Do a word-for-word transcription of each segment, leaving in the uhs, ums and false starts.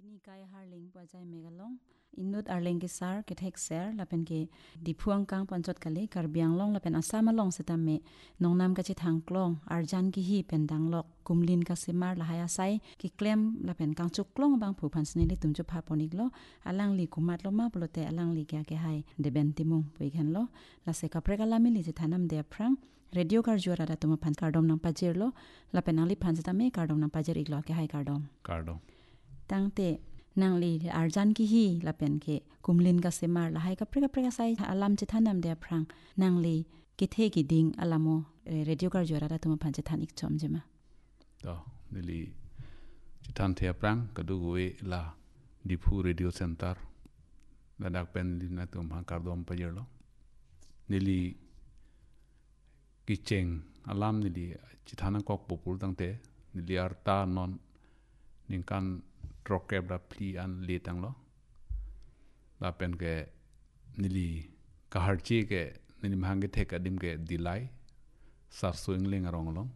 Dini kaya harling pajai megalong inut arling ke sar ke thek ser lapen ke dipuang kang panchot kale karbiang long lapen asama long setame nongnam ka chi thangklong arjan ki hi pendang lok kumlin ka semar lahaya sai ki klem lapen kang chuklong bang phu phansni li tumchu pha ponik lo alang li kumat lo ma plote alang li kya ke hai deben timung poikhan lo la se ka pregala mi li je thanam de aprang radio kar jora da tuma phan kardom nang pajir lo lapen ali phanjata me kardom nang pajir iglo ke hai kardom kardom tangte nangli arjan ki hi lapen ke kumlin ka semar la hai ka preka preka sai alam che thanam de aprang nangli ki the ki ding alamo radio kar jora da tuma phanche thanik chom jema to nili chitan the aprang kadu we la dipu radio center la dak pen li na tum han kardom pajir lo nili ki cheng alam nili chithanan kok popul tangte nili arta non ningkan trokep da pli an le tang lo la pen ke nili kaharchi ke nili mhange the ka dim ke dilai sar suing leng arong lo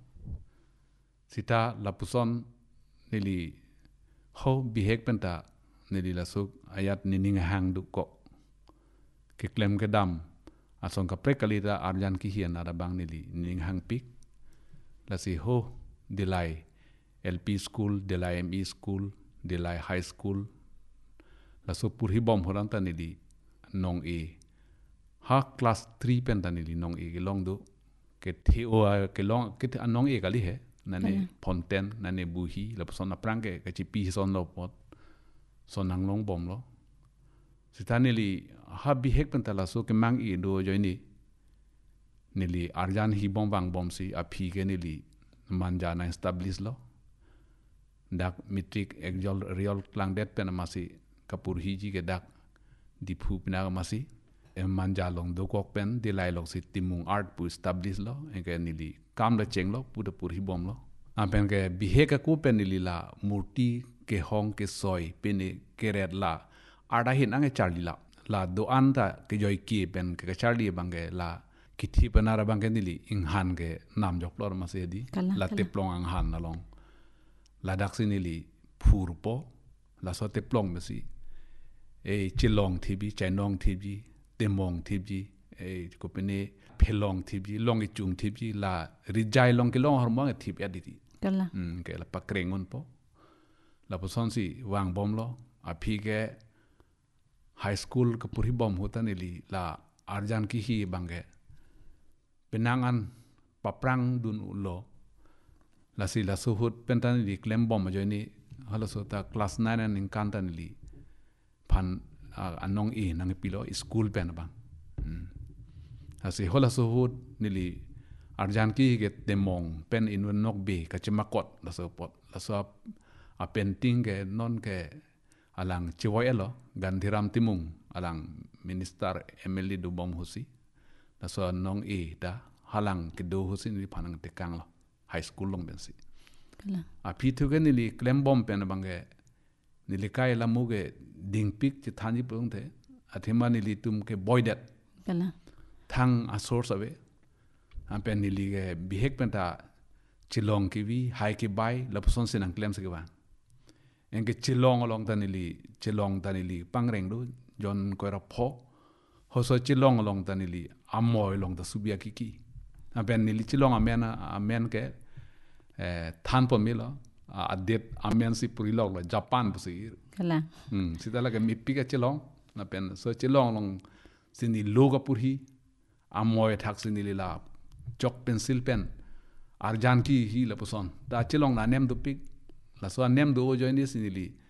sita lapuson nili ho bihek penta nili lasuk ayat nining hang du ko ke klem ke dam asong ka prekali da arjan ki hian ada bang nili nining hang pik la si ho dilai L P school dilai M E school dilai high school la so purhi bom horan ta nili nong e ha class three pen ta nili nong e ke long do ke theo ke long ke nong e kali he nane fonten nane buhi la son aprang ke ke chi pi son lo pot son nang long bom lo sitanili ha bi hek pen ta la so ke mang e do joini nili arjan hi bom bang bom si a phi ke nili manja na establish lo dak mitrik ekjol real klang det pen masi kapur hiji ke dak dipu pina masi e manja long do kok pen dilai long si timung art pu establish lo engke nili kam la cheng lo pu de pur hi bom lo a pen ke bihe ka ku pen nili la murti ke hong ke soi pen ke red la ada hin ange charli la la do anda ke joy ki pen ke charli bange la kithi panara bange nili ing han ke nam jok lor masi di la teplong ang han na long la dak sinili phurpo la so te plong mesi e chilong thibi chainong thibi temong thibi e ko pene phelong thibi long chung thibi la rijai long ke long hormo thib editi kala um ke la pakrengon po la poson si wang bom lo a phi ke high school ka puri bom hotan eli la arjan ki hi bange penangan paprang dun lo la si la suhut pentan li klem bom ma joini hala so ta class nine an inkantan li phan anong e nang pilo school pen bang asi hola suhut nili arjan ki get demong pen in nok be ka chimakot la so pot la so a painting ke non ke alang chiwoelo gandhiram timung alang minister emily du bom husi la so nong e da halang ke do husi ni phanang te kang lo high school long bensi kala a pithu ke nili klem bom pen bange nili kai la muge ding pik chi thani pung the athima nili tum ke boydet kala thang a source ave am pen nili ke bihek pen ta chilong ki vi hai ki bai la person sin ang klem se ke ba en ke chilong along ta nili chilong ta nili pangreng du jon ko ra pho ho so chilong along ta nili amoy long ta subia ki ki am pen nili chilong amen amen ke eh than po mi lo a det amen si puri lok lo japan bu si kala hm sita la ke mi pi ka chilong na pen so chilong long sini loga puri amoy thak sini la chok pencil pen arjan ki hi la poson ta chilong na nem du pik la so nem du o join sini li